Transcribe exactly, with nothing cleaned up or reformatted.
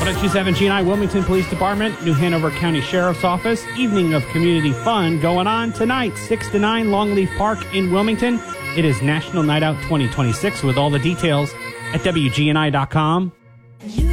one oh two point seven G N I Wilmington Police Department, New Hanover County Sheriff's Office. Evening of community fun going on tonight, six to nine, Longleaf Park in Wilmington. It is National Night Out twenty twenty-six with all the details at W G N I dot com.